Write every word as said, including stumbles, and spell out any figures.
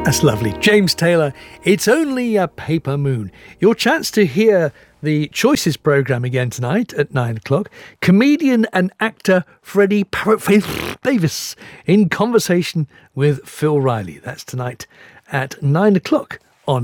That's lovely. James Taylor, It's Only a Paper Moon. Your chance to hear the Choices programme again tonight at nine o'clock. Comedian and actor Freddie Parrotface Davis in conversation with Phil Riley. That's tonight at nine o'clock